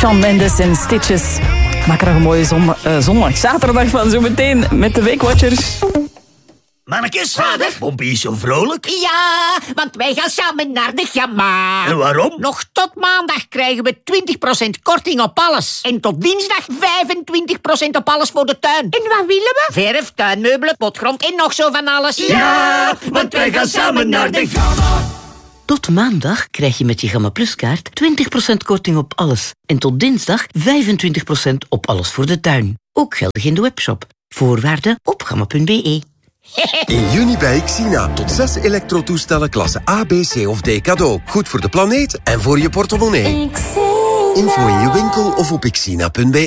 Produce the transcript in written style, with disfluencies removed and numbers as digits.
Shawn Mendes en Stitches. Maak er een mooie zondag, zaterdag van zometeen met de Weekwatchers. Mannekes, vader, Pompie is zo vrolijk. Ja, want wij gaan samen naar de Gamma. En waarom? Nog tot maandag krijgen we 20% korting op alles. En tot dinsdag 25% op alles voor de tuin. En wat willen we? Verf, tuinmeubelen, potgrond en nog zo van alles. Ja, want wij gaan samen naar de Gamma. Tot maandag krijg je met je Gamma Plus kaart 20% korting op alles. En tot dinsdag 25% op alles voor de tuin. Ook geldig in de webshop. Voorwaarden op gamma.be. In juni bij Xina. Tot 6 elektrotoestellen klasse A, B, C of D cadeau. Goed voor de planeet en voor je portemonnee. Info in je winkel of op xina.be.